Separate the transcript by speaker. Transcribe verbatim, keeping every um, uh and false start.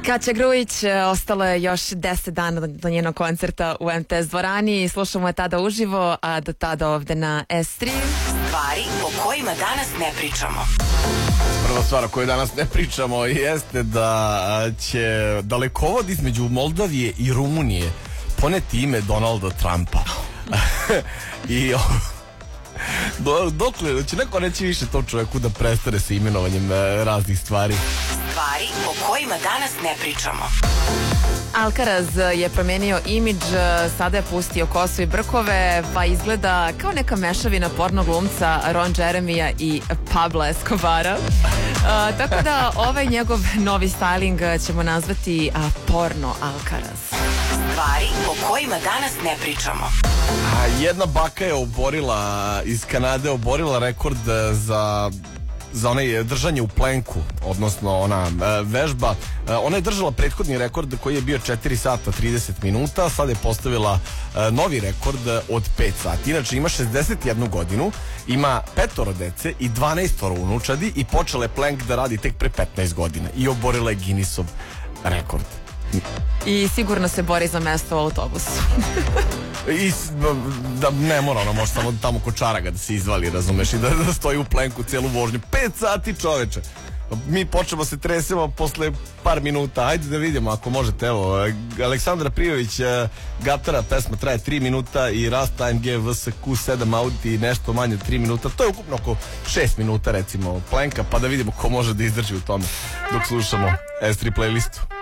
Speaker 1: Kaća Grujić, ostalo je još deset dana do njenog koncerta u em te es dvorani. Slušamo je tada uživo, a do tada ovde na es tri.
Speaker 2: Stvari o kojima danas ne pričamo.
Speaker 3: Prva stvar o kojoj danas ne pričamo jeste da će dalekovod između Moldavije i Rumunije poneti ime Donalda Trumpa. I do, dokle će neko reći više tom čovjeku da prestane sa imenovanjem raznih stvari.
Speaker 2: Stvari o kojima danas ne pričamo.
Speaker 1: Alcaraz je promenio imidž, sada je pustio kosu i brkove, pa izgleda kao neka mešavina porno glumca Ron Jeremija i Pabla Escobara. A, tako da ovaj njegov novi styling ćemo nazvati a, porno Alcaraz.
Speaker 2: Stvari o kojima danas ne pričamo.
Speaker 3: A jedna baka je oborila iz Kanade oborila rekord za za onaj držanje u plenku, odnosno ona e, vežba. E, ona je držala prethodni rekord koji je bio četiri sata trideset minuta, sad je postavila e, novi rekord od pet sati. Inače ima šezdeset jednu godinu, ima petoro dece i dvanaestoro unučadi i počela je plenk da radi tek pre petnaest godina i oborila je Guinnessov rekord.
Speaker 1: I sigurno se bori za mesto u autobusu.
Speaker 3: I da ne mora, ona može samo tamo kod Čaraga da se izvali, razumeš, i da, da stoji u plenku celu vožnju. Pet sati, čoveče. Mi počnemo se tresemo posle par minuta. Ajde da vidimo ako možete. Evo, Aleksandra Prijović, Gatara, pesma traje tri minuta i Rust A M G V S Q sedam Audi nešto manje od tri minuta. To je ukupno oko šest minuta recimo plenka, pa da vidimo ko može da izdrži u tome dok slušamo es tri playlistu.